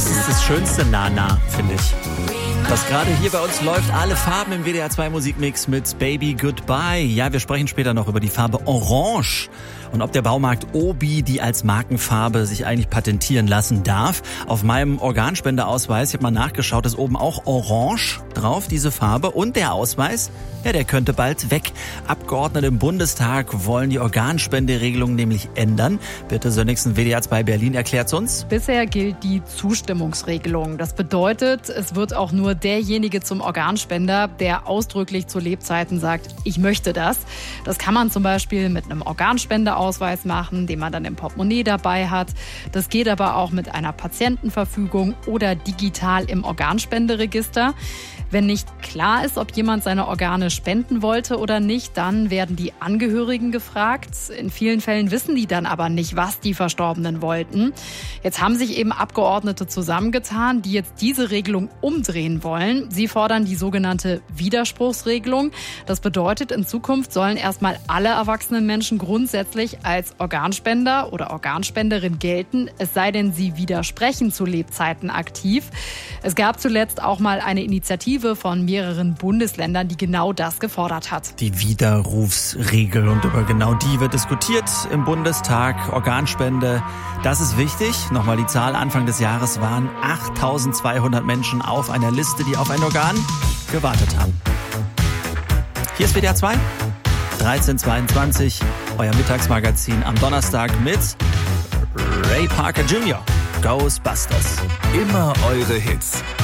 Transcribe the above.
Das ist das schönste Nana, finde ich. Was gerade hier bei uns läuft, alle Farben im WDR 2 Musikmix mit Baby Goodbye. Ja, wir sprechen später noch über die Farbe Orange und ob der Baumarkt Obi die als Markenfarbe sich eigentlich patentieren lassen darf. Auf meinem Organspendeausweis, ich habe mal nachgeschaut, ist oben auch Orange drauf, diese Farbe. Und der Ausweis, ja, der könnte bald weg. Abgeordnete im Bundestag wollen die Organspenderegelung nämlich ändern. Birte Sönnigsen, WDR 2 Berlin, erklärt's uns. Bisher gilt die Zustimmungsregelung. Das bedeutet, es wird auch nur derjenige zum Organspender, der ausdrücklich zu Lebzeiten sagt, ich möchte das. Das kann man zum Beispiel mit einem Organspendeausweis machen, den man dann im Portemonnaie dabei hat. Das geht aber auch mit einer Patientenverfügung oder digital im Organspenderegister. Wenn nicht klar ist, ob jemand seine Organe spenden wollte oder nicht, dann werden die Angehörigen gefragt. In vielen Fällen wissen die dann aber nicht, was die Verstorbenen wollten. Jetzt haben sich eben Abgeordnete zusammengetan, die jetzt diese Regelung umdrehen wollen. Sie fordern die sogenannte Widerspruchsregelung. Das bedeutet, in Zukunft sollen erstmal alle erwachsenen Menschen grundsätzlich als Organspender oder Organspenderin gelten, es sei denn, sie widersprechen zu Lebzeiten aktiv. Es gab zuletzt auch mal eine Initiative von mehreren Bundesländern, die genau das gefordert hat. Die Widerrufsregel, und über genau die wird diskutiert im Bundestag. Organspende, das ist wichtig. Nochmal die Zahl, Anfang des Jahres waren 8.200 Menschen auf einer Liste, die auf ein Organ gewartet haben. Hier ist WDR 2, 13:22, euer Mittagsmagazin am Donnerstag mit Ray Parker Jr., Ghostbusters. Immer eure Hits.